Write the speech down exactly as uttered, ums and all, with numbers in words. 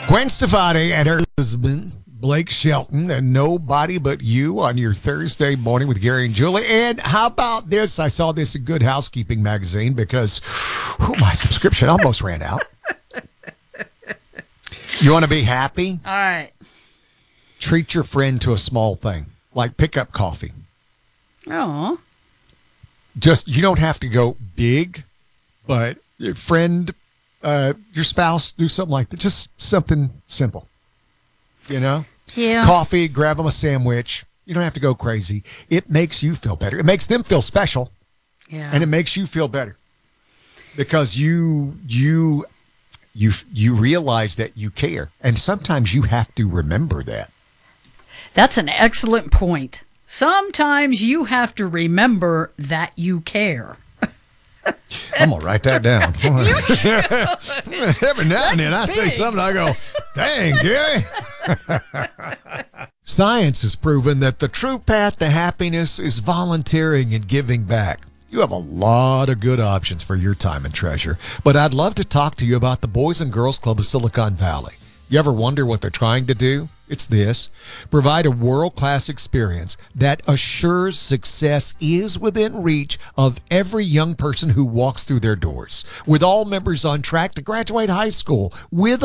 Gwen Stefani and her husband, Blake Shelton, and Nobody But You on your Thursday morning with Gary and Julie. And how about this? I saw this in Good Housekeeping magazine because whew, my subscription almost ran out. You want to be happy? All right. Treat your friend to a small thing, like pick up coffee. Oh. Just, you don't have to go big, but your friend, uh, your spouse, do something like that. Just something simple, you know? Yeah. Coffee, grab them a sandwich. You don't have to go crazy. It makes you feel better. It makes them feel special. Yeah. And it makes you feel better because you, you, you, you realize that you care. And sometimes you have to remember that. That's an excellent point. Sometimes you have to remember that you care. I'm going to write that down. Every now and then I say something, I go, dang, Gary. Science has proven that the true path to happiness is volunteering and giving back. You have a lot of good options for your time and treasure, but I'd love to talk to you about the Boys and Girls Club of Silicon Valley. You ever wonder what they're trying to do? It's this: provide a world-class experience that assures success is within reach of every young person who walks through their doors, with all members on track to graduate high school with